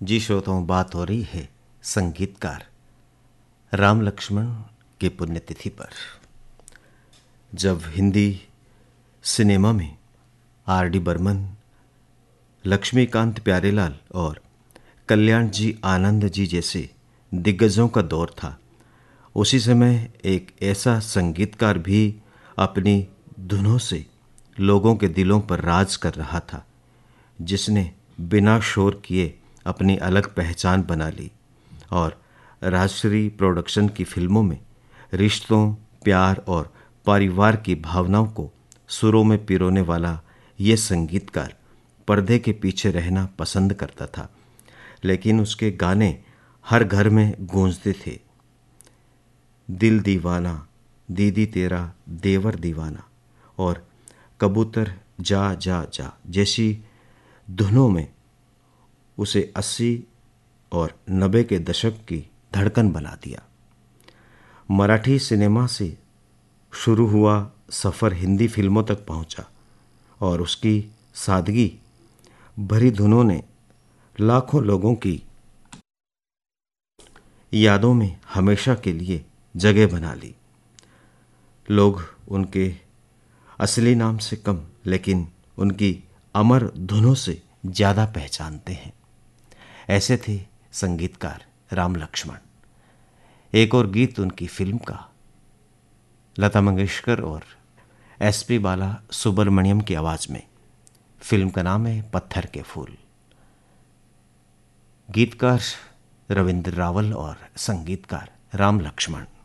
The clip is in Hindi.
जी श्रोताओं, बात हो रही है संगीतकार राम लक्ष्मण की पुण्यतिथि पर। जब हिंदी सिनेमा में आर डी बर्मन, लक्ष्मीकांत प्यारेलाल और कल्याण जी आनंद जी जैसे दिग्गजों का दौर था, उसी समय एक ऐसा संगीतकार भी अपनी धुनों से लोगों के दिलों पर राज कर रहा था, जिसने बिना शोर किए अपनी अलग पहचान बना ली और राजश्री प्रोडक्शन की फिल्मों में रिश्तों, प्यार और परिवार की भावनाओं को सुरों में पिरोने वाला ये संगीतकार पर्दे के पीछे रहना पसंद करता था, लेकिन उसके गाने हर घर में गूंजते थे। दिल दीवाना, दीदी तेरा देवर दीवाना और कबूतर जा जा जा जैसी धुनों में उसे 80 और 90 के दशक की धड़कन बना दिया। मराठी सिनेमा से शुरू हुआ सफ़र हिंदी फिल्मों तक पहुंचा और उसकी सादगी भरी धुनों ने लाखों लोगों की यादों में हमेशा के लिए जगह बना ली। लोग उनके असली नाम से कम, लेकिन उनकी अमर धुनों से ज़्यादा पहचानते हैं। ऐसे थे संगीतकार राम लक्ष्मण। एक और गीत उनकी फिल्म का, लता मंगेशकर और एसपी बाला सुब्रमण्यम की आवाज़ में। फिल्म का नाम है पत्थर के फूल। गीतकार रविंद्र रावल और संगीतकार राम लक्ष्मण।